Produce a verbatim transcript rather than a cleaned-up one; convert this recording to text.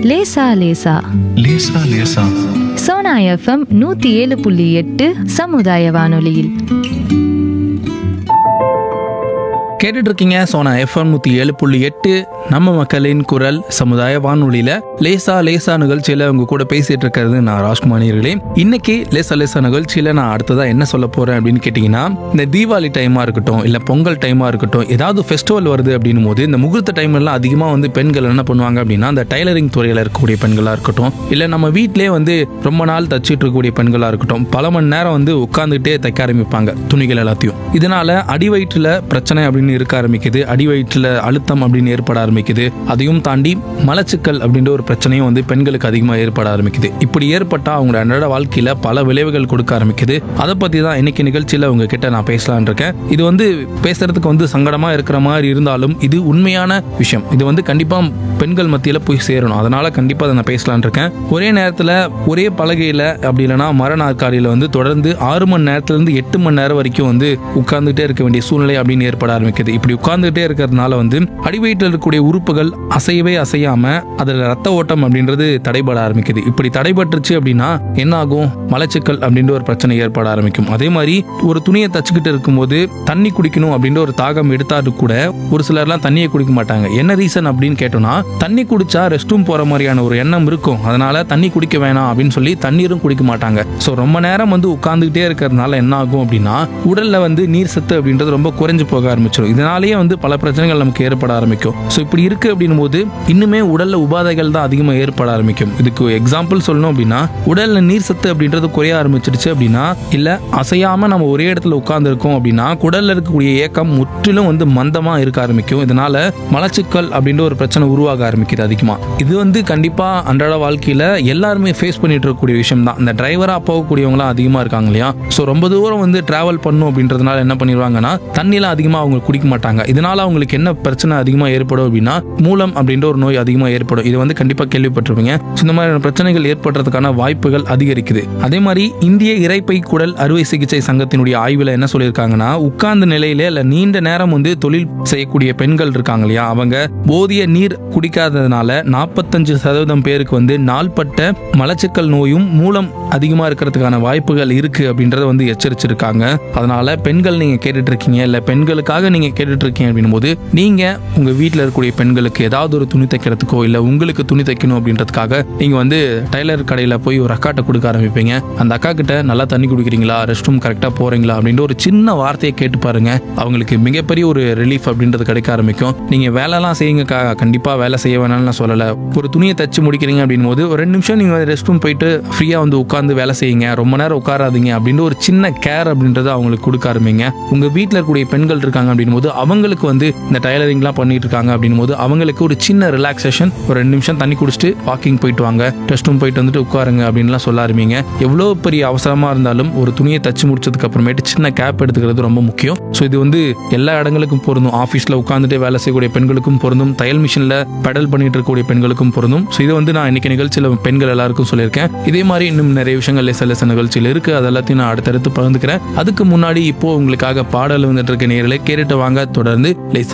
லேசா லேசா லேசா லேசா சோனா எஃப்எம் நூத்தி ஏழு புள்ளி எட்டு சமுதாய வானொலியில். கேட்டுட்டு இருக்கீங்க சோனா எஃப்எம் நூற்றி ஏழு புள்ளி எட்டு நம்ம மக்களின் குரல் சமுதாய வானொலியில் லேசா லேசா நிகழ்ச்சியில் உங்க கூட பேசிட்டு இருக்கிறது நான் ராஜ்குமாரிகளே. இன்னைக்கு லேசா லேசா நிகழ்ச்சியில் நான் அடுத்ததாக என்ன சொல்ல போறேன் அப்படின்னு கேட்டிங்கன்னா, இந்த தீபாவளி டைமாக இருக்கட்டும் இல்லை பொங்கல் டைமாக இருக்கட்டும், ஏதாவது ஃபெஸ்டிவல் வருது அப்படின்னும் போது இந்த முகூர்த்த டைம்லாம் அதிகமாக வந்து பெண்கள் என்ன பண்ணுவாங்க அப்படின்னா, அந்த டைலரிங் துறையில் இருக்கக்கூடிய பெண்களாக இருக்கட்டும் இல்லை நம்ம வீட்டிலே வந்து ரொம்ப நாள் தச்சிட்டு இருக்கக்கூடிய பெண்களாக இருக்கட்டும், பல மணி நேரம் வந்து உட்காந்துக்கிட்டே தைக்க ஆரம்பிப்பாங்க துணிகள் எல்லாத்தையும். இதனால அடிவயிற்றுல பிரச்சனை அப்படின்னு இருக்க ஆரம்பிக்குது, அடிவயிற்றுல அழுத்தம் அப்படின்னு ஏற்பட ஆரம்பிக்குது. அதையும் தாண்டி மலச்சிக்கல் அப்படின்ற ஒரு பிரச்சனையும் வந்து பெண்களுக்கு அதிகமாக ஏற்பட ஆரம்பிக்குது. இப்படி ஏற்பட்டா அவங்களோட அன்றாட வாழ்க்கையில பல விளைவுகள் கொடுக்க ஆரம்பிக்குது. அதை பத்தி தான் இன்னைக்கு நிகழ்ச்சியில உங்ககிட்ட நான் பேசலான் இருக்கேன். இது வந்து பேசுறதுக்கு வந்து சங்கடமா இருக்கிற மாதிரி இருந்தாலும் இது உண்மையான விஷயம். இது வந்து கண்டிப்பா பெண்கள் மத்தியில போய் சேரணும். அதனால கண்டிப்பா அதை நான் பேசலான் இருக்கேன். ஒரே நேரத்துல ஒரே பலகையில அப்படி இல்லைன்னா மர நாற்காலியில வந்து தொடர்ந்து ஆறு மணி நேரத்துல இருந்து எட்டு மணி நேரம் வரைக்கும் வந்து உட்கார்ந்துட்டே இருக்க வேண்டிய சூழ்நிலை அப்படின்னு ஏற்பட ஆரம்பிக்குது. இப்படி உட்கார்ந்துட்டே இருக்கிறதுனால வந்து அடிவயிற்றில் இருக்கக்கூடிய உறுப்புகள் அசையவே அசையாம அதுல ரத்த ஓட்டம் அப்படின்றது தடைபட ஆரம்பிக்குது. இப்படி தடைபட்டுருச்சு அப்படின்னா என்ன ஆகும்? மலச்சிக்கல் அப்படின்ற ஒரு பிரச்சனை ஏற்பட ஆரம்பிக்கும். அதே மாதிரி ஒரு துணியை தச்சுக்கிட்டு இருக்கும்போது தண்ணி குடிக்கணும் அப்படின்ற ஒரு தாகம் எடுத்தாரு கூட ஒரு சிலர்லாம் தண்ணியை குடிக்க மாட்டாங்க. என்ன ரீசன் அப்படின்னு கேட்டோம்னா, தண்ணி குடிச்சா ரெஸ்ட் ரூம் போற மாதிரியான ஒரு எண்ணம் இருக்கும். அதனால தண்ணி குடிக்க வேணாம் அப்படின்னு சொல்லி தண்ணீரும் குடிக்க மாட்டாங்க. ஸோ ரொம்ப நேரம் வந்து உட்கார்ந்துகிட்டே இருக்கிறதுனால என்ன ஆகும் அப்படின்னா, உடல்ல வந்து நீர் சத்து அப்படின்றது ரொம்ப குறைஞ்சு போக ஆரம்பிச்சிடும். இதனாலேயே வந்து பல பிரச்சனைகள் நமக்கு ஏற்பட ஆரம்பிக்கும். ஸோ இப்படி இருக்கு அப்படின்னும் போது இன்னுமே உடல்ல உபாதைகள் தான் அதிகமாக ஏற்பட ஆரம்பிக்கும். இதுக்கு எக்ஸாம்பிள் சொல்லணும் அப்படின்னா, உடல்ல நீர் சத்து அப்படின்றது குறைய ஆரம்பிச்சிருச்சு அப்படின்னா, இல்ல அசையாம நம்ம ஒரே இடத்துல உட்கார்ந்து இருக்கோம் அப்படின்னா குடல்ல இருக்கக்கூடிய இயக்கம் முற்றிலும் வந்து மந்தமா இருக்க ஆரம்பிக்கும். இதனால மலச்சிக்கல் அப்படின்ற ஒரு பிரச்சனை உருவாக ஆரம்பிக்குது அதிகமா. இது வந்து கண்டிப்பா அன்றாட வாழ்க்கையில எல்லாருமே ஃபேஸ் பண்ணிட்டு இருக்கக்கூடிய விஷயம் தான். இந்த டிரைவரா போகக்கூடியவங்களாம் அதிகமா இருக்காங்க இல்லையா? ஸோ ரொம்ப தூரம் வந்து டிராவல் பண்ணும் அப்படின்றதுனால என்ன பண்ணிடுவாங்கன்னா, தண்ணிலாம் அதிகமாக அவங்க குடிக்க மாட்டாங்க. இதனால அவங்களுக்கு என்ன பிரச்சனை அதிகமாக ஏற்படும் அப்படின்னா, மூலம் அப்படின்ற ஒரு நோய் அதிகமாக ஏற்படும். இது வந்து கண்டிப்பா கேள்விப்பட்டிருப்பீங்க. இந்த மாதிரியான பிரச்சனைகள் ஏற்படுறதுக்கான வாய்ப்புகள் அதிகரிக்குது. அதே மாதிரி இந்திய இரைப்பை குடல் அறுவை சிகிச்சை சங்கத்தினுடைய ஆய்வுல என்ன சொல்லியிருக்காங்கன்னா, உட்கார்ந்த நிலையில இல்ல நீண்ட நேரம் வந்து தொழில் செய்யக்கூடிய பெண்கள் இருக்காங்க இல்லையா, அவங்க போதிய நீர் குடிக்காததுனால நாற்பத்தஞ்சு சதவீதம் பேருக்கு வந்து நாள்பட்ட மலச்சிக்கல் நோயும் மூலம் அதிகமா இருக்கிறதுக்கான வாய்ப்புகள் இருக்கு அப்படின்றத வந்து எச்சரிச்சிருக்காங்க. அதனால பெண்கள் நீங்க கேட்டுட்டு இருக்கீங்க இல்ல பெண்களுக்காக நீங்க கேட்டுட்டு இருக்கீங்க அப்படின்னும் போது, நீங்க உங்க வீட்டில் இருக்கக்கூடிய பெண்களுக்கு ஏதாவது ஒரு துணி தைக்கிறதுக்கோ இல்ல உங்களுக்கு துணி தைக்கணும் அப்படின்றதுக்காக நீங்க வந்து டைலர் கடையில போய் ஒரு அக்காட்ட கொடுக்க ஆரம்பிப்பீங்க. அந்த அக்கா கிட்ட நல்லா தண்ணி குடிக்கிறீங்களா, ரெஸ்ட் ரூம் கரெக்டா போறீங்களா அப்படின்ற ஒரு சின்ன வார்த்தையை கேட்டு பாருங்க. அவங்களுக்கு மிகப்பெரிய ஒரு ரிலீஃப் அப்படின்றது கிடைக்க ஆரம்பிக்கும். நீங்க வேலைலாம் செய்யுங்க, கண்டிப்பா வேலை செய்ய வேணாம்னு நான் சொல்லல. ஒரு துணியை தச்சு முடிக்கிறீங்க அப்படின் போது ஒரு ரெண்டு நிமிஷம் நீங்க ரெஸ்ட் ரூம் போயிட்டு ஃப்ரீயா வந்து உட்கார்ந்து வேலை செய்யுங்க, ரொம்ப நேரம் உட்காராதீங்க அப்படின்ற ஒரு சின்ன கேர் அப்படின்றத அவங்களுக்கு கொடுக்க ஆரம்பிங்க. உங்க வீட்டில் இருக்கக்கூடிய பெண்கள் இருக்காங்க அப்படின் போது அவங்களுக்கு வந்து இந்த டைலரிங்லாம் பண்ணிட்டு இருக்காங்க அப்படின் போது அவங்களுக்கு ஒரு சின்ன ரிலாக்ஸேஷன், ஒரு ரெண்டு நிமிஷம் தண்ணி குடிச்சிட்டு வாக்கிங் போயிட்டு வாங்க, ரெஸ்ட் ரூம் போயிட்டு வந்துட்டு உட்காருங்க அப்படின்லாம் சொல்ல ஆரம்பிங்க. எவ்வளோ பெரிய அவசரமா இருந்தாலும் ஒரு துணியை தச்சு முடிச்சதுக்கு அப்புறமேட்டு சின்ன கேப் எடுத்துக்கிறது ரொம்ப முக்கியம். ஸோ இது வந்து எல்லா இடங்களுக்கும் பொருந்தும். ஆஃபீஸ்ல உட்காந்துட்டு வேலை செய்யக்கூடிய பெண்களுக்கும் பொருந்தும், தையல் மிஷின்ல பெடல் பண்ணிட்டு இருக்கக்கூடிய பெண்களுக்கும் பொருந்தும். ஸோ இது வந்து நான் இன்னைக்கு நிகழ்ச்சியில் பெண்கள் எல்லாருக்கும் சொல்லியிருக்கேன். இதே மாதிரி இன்னும் நிறைய விஷயங்கள் லேச லேச நிகழ்ச்சியில் இருக்கு. அது எல்லாத்தையும் நான் அடுத்தடுத்து பகிர்ந்துக்கிறேன். அதுக்கு முன்னாடி இப்போ உங்களுக்காக பாடல் வந்துட்டு இருக்க நேயர்களை கேட்டுட்டு வாங்க. தொடர்ந்து லேச